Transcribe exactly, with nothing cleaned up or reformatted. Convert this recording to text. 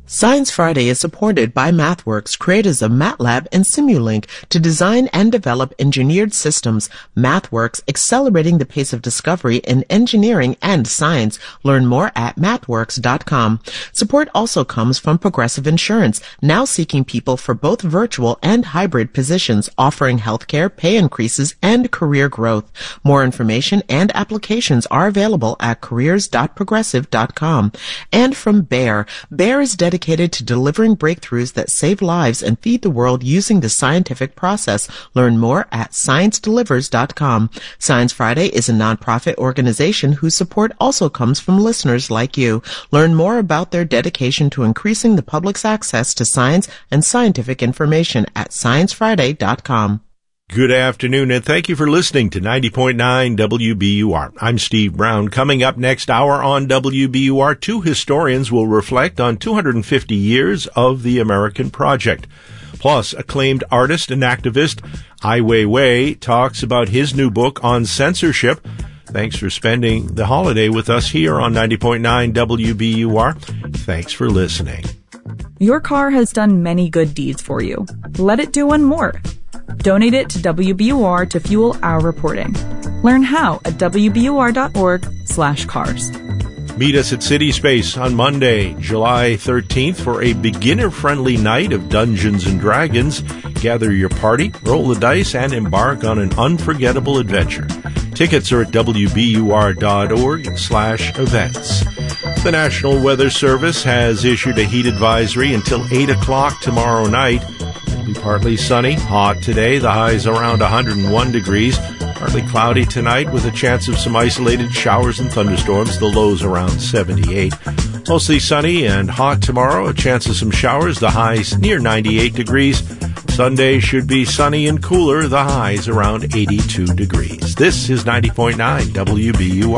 Science Friday is supported by MathWorks, creators of MATLAB and Simulink, to design and develop engineered systems. MathWorks, accelerating the pace of discovery in engineering and science. Learn more at mathworks dot com. Support also comes from Progressive Insurance, now seeking people for both virtual and hybrid positions, offering healthcare, pay increases, and career growth. More information and applications are available at careers dot progressive dot com. And from Bayer, Bayer is dedicated dedicated to delivering breakthroughs that save lives and feed the world using the scientific process. Learn more at science delivers dot com. Science Friday is a nonprofit organization whose support also comes from listeners like you. Learn more about their dedication to increasing the public's access to science and scientific information at science friday dot com. Good afternoon, and thank you for listening to ninety point nine W B U R. I'm Steve Brown. Coming up next hour on W B U R, two historians will reflect on two hundred fifty years of the American Project. Plus, acclaimed artist and activist Ai Weiwei talks about his new book on censorship. Thanks for spending the holiday with us here on ninety point nine W B U R. Thanks for listening. Your car has done many good deeds for you. Let it do one more. Donate it to W B U R to fuel our reporting. Learn how at w b u r dot org slash cars. Meet us at City Space on Monday, July thirteenth for a beginner-friendly night of Dungeons and Dragons. Gather your party, roll the dice, and embark on an unforgettable adventure. Tickets are at w b u r dot org slash events. The National Weather Service has issued a heat advisory until eight o'clock tomorrow night. It'll be partly sunny, hot today. The high's around one hundred one degrees. Partly cloudy tonight with a chance of some isolated showers and thunderstorms. The lows around seventy-eight. Mostly sunny and hot tomorrow. A chance of some showers. The high's near ninety-eight degrees. Sunday should be sunny and cooler. The high's around eighty-two degrees. This is ninety point nine W B U R.